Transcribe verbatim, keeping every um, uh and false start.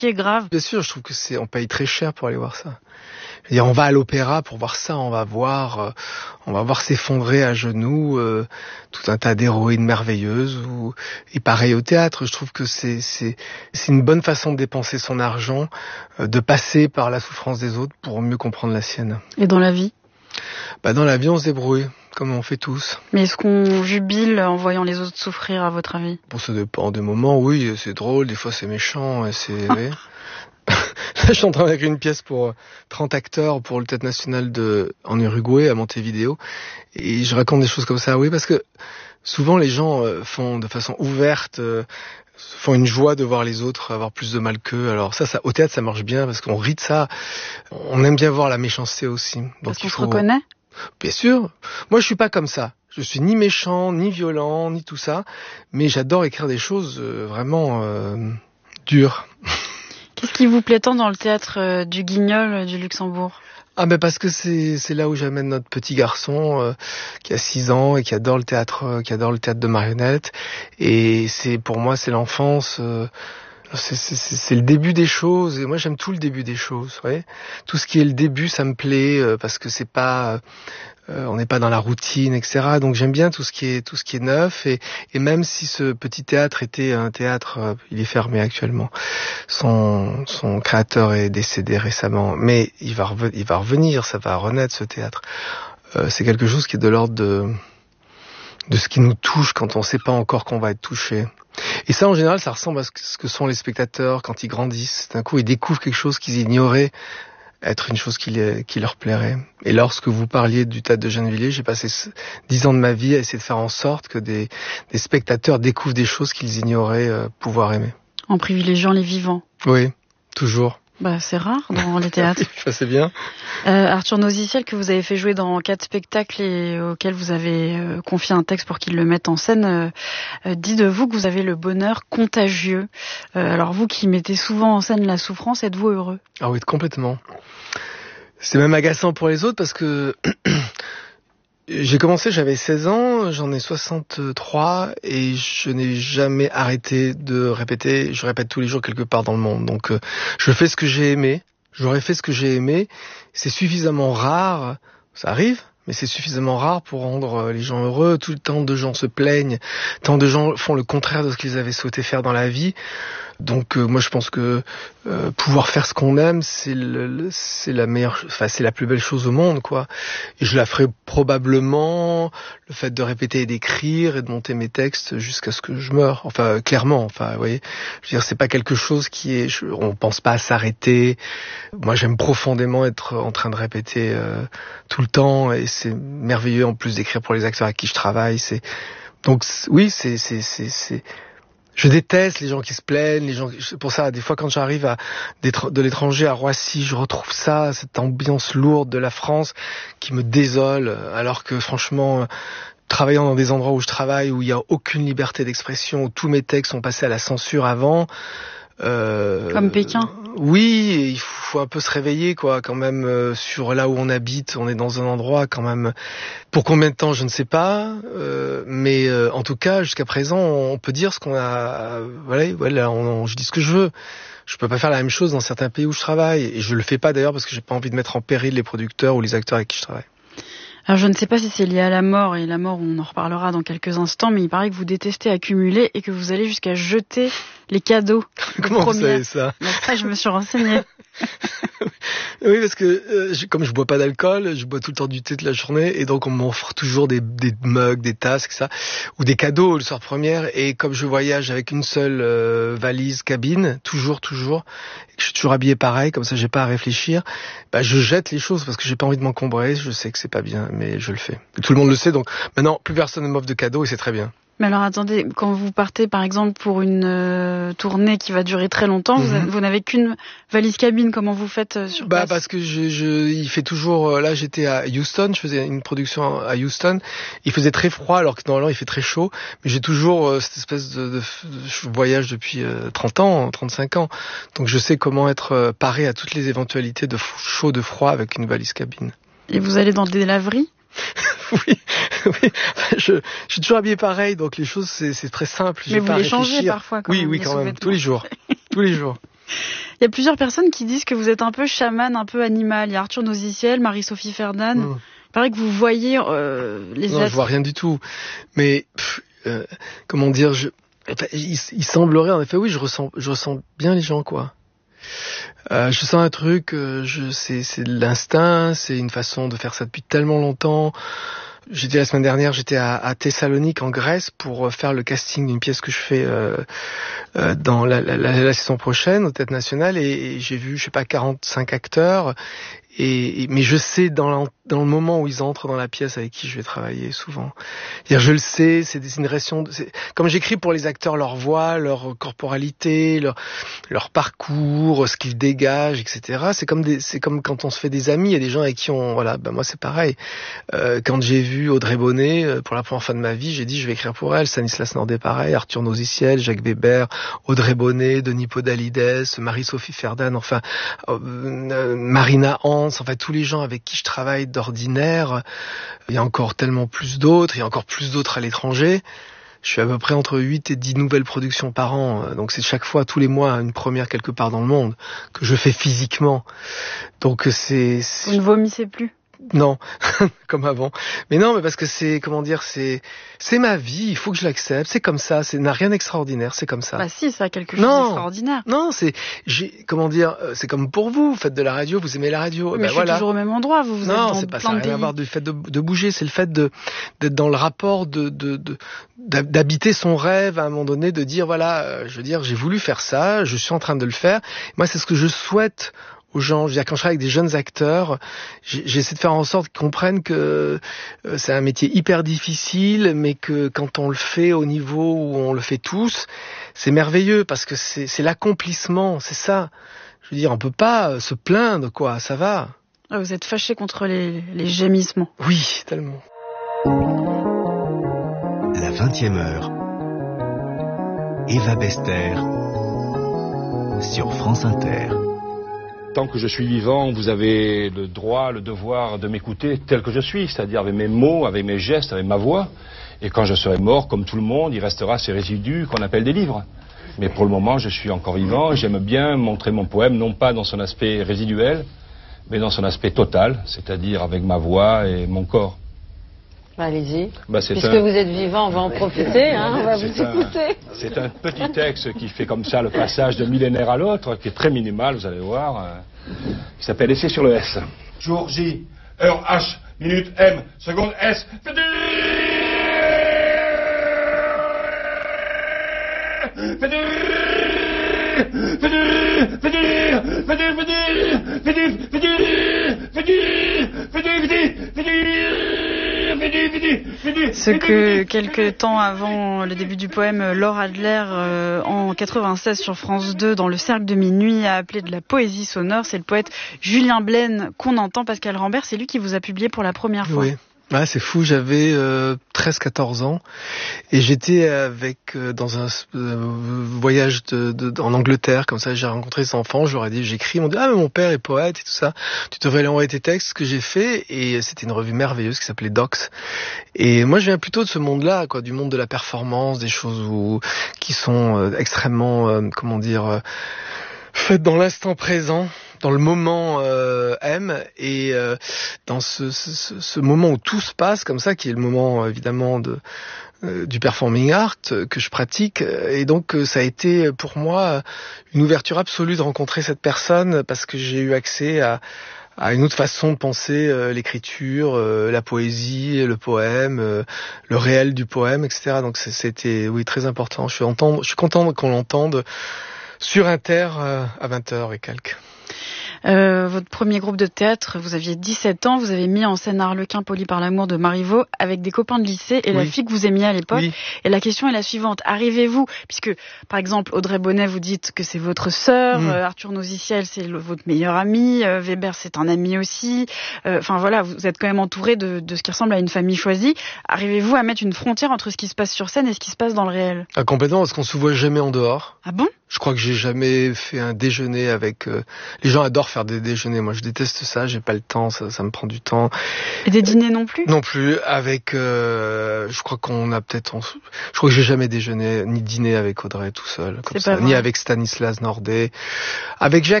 qui est grave. Bien sûr, je trouve que c'est, on paye très cher pour aller voir ça. Je veux dire, on va à l'opéra pour voir ça, on va voir, euh, on va voir s'effondrer à genoux euh, tout un tas d'héroïnes merveilleuses. Ou et pareil au théâtre, je trouve que c'est c'est c'est une bonne façon de dépenser son argent, euh, de passer par la souffrance des autres pour mieux comprendre la sienne. Et dans la vie? Bah dans la vie, on se débrouille, comme on fait tous. Mais est-ce qu'on jubile en voyant les autres souffrir, à votre avis? Pour ce dépend des moments, oui, c'est drôle, des fois c'est méchant, et c'est. Oui. Là, je suis en train d'écrire une pièce pour trente acteurs pour le Théâtre National de en Uruguay, à Montevideo, et je raconte des choses comme ça, oui, parce que souvent les gens euh, font de façon ouverte, euh, font une joie de voir les autres avoir plus de mal qu'eux. Alors ça, ça, au théâtre, ça marche bien parce qu'on rit de ça. On aime bien voir la méchanceté aussi. Donc Parce qu'on il se faut... reconnaît? Bien sûr. Moi, je suis pas comme ça. Je suis ni méchant, ni violent, ni tout ça, mais j'adore écrire des choses euh, vraiment euh, dures. Qu'est-ce qui vous plaît tant dans le théâtre euh, du Guignol euh, du Luxembourg? Ah ben parce que c'est c'est là où j'amène notre petit garçon euh, qui a six ans et qui adore le théâtre euh, qui adore le théâtre de marionnettes, et c'est pour moi c'est l'enfance, euh, c'est c'est c'est le début des choses, et moi j'aime tout le début des choses, vous voyez. Tout ce qui est le début, ça me plaît euh, parce que c'est pas euh, on n'est pas dans la routine, et cetera. Donc j'aime bien tout ce qui est tout ce qui est neuf, et et même si ce petit théâtre était un théâtre, euh, il est fermé actuellement. Son son créateur est décédé récemment, mais il va revenir, il va revenir, ça va renaître ce théâtre. Euh, c'est quelque chose qui est de l'ordre de de ce qui nous touche quand on sait pas encore qu'on va être touché. Et ça, en général, ça ressemble à ce que sont les spectateurs quand ils grandissent. D'un coup, ils découvrent quelque chose qu'ils ignoraient être une chose qui, les, qui leur plairait. Et lorsque vous parliez du théâtre de Gennevilliers, j'ai passé dix ans de ma vie à essayer de faire en sorte que des, des spectateurs découvrent des choses qu'ils ignoraient euh, pouvoir aimer. En privilégiant les vivants. Oui, toujours. Bah, c'est rare dans les théâtres. Ça, c'est bien. Euh, Arthur Nosiciel, que vous avez fait jouer dans quatre spectacles et auxquels vous avez euh, confié un texte pour qu'il le mette en scène, euh, euh, dit de vous que vous avez le bonheur contagieux. Euh, alors vous qui mettez souvent en scène la souffrance, êtes-vous heureux? Ah oui, complètement. C'est même agaçant pour les autres parce que j'ai commencé, j'avais seize ans, j'en ai soixante-trois et je n'ai jamais arrêté de répéter. Je répète tous les jours quelque part dans le monde. Donc euh, je fais ce que j'ai aimé. J'aurais fait ce que j'ai aimé. C'est suffisamment rare. Ça arrive, mais c'est suffisamment rare pour rendre les gens heureux. Tout le temps de gens se plaignent. Tant de gens font le contraire de ce qu'ils avaient souhaité faire dans la vie. Donc euh, moi je pense que euh, pouvoir faire ce qu'on aime, c'est le, le, c'est la meilleure, enfin c'est la plus belle chose au monde, quoi. Et je la ferai probablement, le fait de répéter et d'écrire et de monter mes textes jusqu'à ce que je meure. Enfin clairement, enfin vous voyez, je veux dire c'est pas quelque chose qui est, je, on pense pas à s'arrêter. Moi j'aime profondément être en train de répéter euh, tout le temps, et c'est merveilleux en plus d'écrire pour les acteurs avec qui je travaille. C'est donc oui c'est c'est c'est c'est je déteste les gens qui se plaignent, les gens. Pour ça, des fois, quand j'arrive à de l'étranger à Roissy, je retrouve ça, cette ambiance lourde de la France qui me désole. Alors que, franchement, travaillant dans des endroits où je travaille, où il y a aucune liberté d'expression, où tous mes textes sont passés à la censure avant. Euh, Comme Pékin. Oui, il faut un peu se réveiller, quoi, quand même, euh, sur là où on habite. On est dans un endroit, quand même. Pour combien de temps, je ne sais pas. Euh, mais euh, en tout cas, jusqu'à présent, on peut dire ce qu'on a. Voilà, voilà, on, on, je dis ce que je veux. Je peux pas faire la même chose dans certains pays où je travaille, et je le fais pas d'ailleurs parce que j'ai pas envie de mettre en péril les producteurs ou les acteurs avec qui je travaille. Alors je ne sais pas si c'est lié à la mort, et la mort on en reparlera dans quelques instants, mais il paraît que vous détestez accumuler et que vous allez jusqu'à jeter les cadeaux. Comment vous savez ça? Après je me suis renseignée. Oui, parce que euh, je, comme je bois pas d'alcool, je bois tout le temps du thé de la journée, et donc on m'offre toujours des, des mugs, des tasses, et ça, ou des cadeaux le soir première. Et comme je voyage avec une seule euh, valise cabine, toujours, toujours, et que je suis toujours habillé pareil, comme ça j'ai pas à réfléchir, bah je jette les choses parce que j'ai pas envie de m'encombrer. Je sais que c'est pas bien, mais je le fais. Et tout le monde le sait, donc maintenant plus personne ne m'offre de cadeaux et c'est très bien. Mais alors attendez, quand vous partez par exemple pour une euh, tournée qui va durer très longtemps, mm-hmm. vous, avez, vous n'avez qu'une valise cabine, comment vous faites euh, sur bah, place? Parce que je, je, il fait toujours, là j'étais à Houston, je faisais une production à Houston, il faisait très froid alors que normalement il fait très chaud, mais j'ai toujours euh, cette espèce de, de, je voyage depuis euh, trente ans, trente-cinq ans, donc je sais comment être euh, paré à toutes les éventualités de chaud, de froid avec une valise cabine. Et vous allez dans des laveries? Oui, oui. Je, je suis toujours habillé pareil, donc les choses c'est, c'est très simple. Mais vous les changez parfois quand oui, même. Oui, oui, quand même, tous les jours, tous les jours. Il y a plusieurs personnes qui disent que vous êtes un peu chaman, un peu animal. Il y a Arthur Nosiciel, Marie-Sophie Ferdan. Mmh. Il paraît que vous voyez euh, les Non, êtres. je vois rien du tout. Mais, pff, euh, comment dire, je, enfin, il, il semblerait, en effet, oui, je ressens, je ressens bien les gens, quoi. Euh, je sens un truc, euh, je, c'est, c'est de l'instinct, c'est une façon de faire ça depuis tellement longtemps. J'étais la semaine dernière, j'étais à, à Thessalonique en Grèce pour faire le casting d'une pièce que je fais euh, euh, dans la, la, la, la saison prochaine au Théâtre National et, et j'ai vu, je sais pas, quarante-cinq acteurs. Et, et mais je sais dans, la, dans le moment où ils entrent dans la pièce avec qui je vais travailler souvent. C'est-à-dire, je le sais, c'est des innovations. C'est, comme j'écris pour les acteurs, leur voix, leur corporalité, leur leur parcours, ce qu'ils dégagent, et cetera. C'est comme des, c'est comme quand on se fait des amis. Il y a des gens avec qui on, voilà, ben moi c'est pareil. Euh, quand j'ai vu Audrey Bonnet pour la première fois de ma vie, j'ai dit je vais écrire pour elle. Stanislas Nordet pareil, Arthur Nosiciel, Jacques Weber, Audrey Bonnet, Denis Podalides, Marie-Sophie Ferdan, enfin euh, Marina Hans. En fait, tous les gens avec qui je travaille d'ordinaire, il y a encore tellement plus d'autres, il y a encore plus d'autres à l'étranger. Je suis à peu près entre huit et dix nouvelles productions par an, donc c'est chaque fois, tous les mois, une première quelque part dans le monde, que je fais physiquement. Donc c'est... c'est... Vous ne vomissez plus ? Non, comme avant. Mais non, mais parce que c'est, comment dire, c'est, c'est ma vie, il faut que je l'accepte, c'est comme ça, c'est, n'a rien d'extraordinaire, c'est comme ça. Bah si, ça a quelque chose non, d'extraordinaire. Non, c'est, j'ai, comment dire, c'est comme pour vous, vous faites de la radio, vous aimez la radio. Mais ben je suis voilà. toujours au même endroit, vous, vous non, êtes dans c'est pas plein ça, de pays. rien à voir du fait de, de bouger, c'est le fait de, d'être dans le rapport de, de, de, d'habiter son rêve à un moment donné, de dire voilà, euh, je veux dire, j'ai voulu faire ça, je suis en train de le faire. Moi, c'est ce que je souhaite aux gens. Je veux dire, quand je travaille avec des jeunes acteurs, j'essaie de faire en sorte qu'ils comprennent que c'est un métier hyper difficile, mais que quand on le fait au niveau où on le fait tous, c'est merveilleux parce que c'est, c'est l'accomplissement, c'est ça. Je veux dire, on peut pas se plaindre, quoi, ça va. Vous êtes fâché contre les, les gémissements. Oui, tellement. La vingtième heure. Eva Bester sur France Inter. Tant que je suis vivant, vous avez le droit, le devoir de m'écouter tel que je suis, c'est-à-dire avec mes mots, avec mes gestes, avec ma voix. Et quand je serai mort, comme tout le monde, il restera ces résidus qu'on appelle des livres. Mais pour le moment, je suis encore vivant et j'aime bien montrer mon poème, non pas dans son aspect résiduel, mais dans son aspect total, c'est-à-dire avec ma voix et mon corps. Allez-y. Bah, Puisque un... vous êtes vivant, on va en profiter, hein, on va vous un... écouter. C'est un petit texte qui fait comme ça le passage de millénaire à l'autre, qui est très minimal, vous allez voir, euh, qui s'appelle Essai sur le S. Jour J, heure H, minute M, seconde S. Ce que quelques temps avant le début du poème, Laure Adler, euh, en quatre-vingt-seize sur France deux, dans le Cercle de Minuit, a appelé de la poésie sonore. C'est le poète Julien Blaine qu'on entend. Pascal Rambert, c'est lui qui vous a publié pour la première fois. Oui. Ah, c'est fou, j'avais euh, treize quatorze ans et j'étais avec euh, dans un euh, voyage de, de, en Angleterre, comme ça j'ai rencontré ces enfants, je leur ai dit, j'écris, ils m'ont dit ah mais mon père est poète et tout ça, tu devrais aller envoyer tes textes, ce que j'ai fait, et c'était une revue merveilleuse qui s'appelait Docs. Et moi je viens plutôt de ce monde-là, quoi, du monde de la performance, des choses où, qui sont euh, extrêmement, euh, comment dire, euh, faites dans l'instant présent, dans le moment euh, M, et euh, dans ce, ce, ce moment où tout se passe comme ça, qui est le moment évidemment de euh, du performing art euh, que je pratique, et donc euh, ça a été pour moi une ouverture absolue de rencontrer cette personne, parce que j'ai eu accès à à une autre façon de penser euh, l'écriture, euh, la poésie, le poème, euh, le réel du poème, et cetera. Donc c'était oui très important. Je suis entendre, je suis content qu'on l'entende sur Inter euh, à vingt heures et quelques. Euh, votre premier groupe de théâtre, vous aviez dix-sept ans, vous avez mis en scène Arlequin poli par l'amour de Marivaux avec des copains de lycée et oui. La fille que vous aimiez à l'époque. Oui. Et la question est la suivante, arrivez-vous, puisque par exemple Audrey Bonnet, vous dites que c'est votre sœur, mmh. euh, Arthur Nosiciel c'est le, votre meilleur ami, euh, Weber c'est un ami aussi, enfin euh, voilà, vous êtes quand même entouré de, de ce qui ressemble à une famille choisie. Arrivez-vous à mettre une frontière entre ce qui se passe sur scène et ce qui se passe dans le réel? Ah, complètement, parce qu'on se voit jamais en dehors. Ah bon? Je crois que j'ai jamais fait un déjeuner avec... Euh... Les gens adorent faire des déjeuners. Moi, je déteste ça. J'ai pas le temps. Ça, ça me prend du temps. Et des dîners non plus ? Non plus. Avec... Euh... Je crois qu'on a peut-être... En... Je crois que j'ai jamais déjeuné ni dîné avec Audrey tout seul. Comme C'est ça. pas vrai. Ni avec Stanislas Nordet. Avec Jacques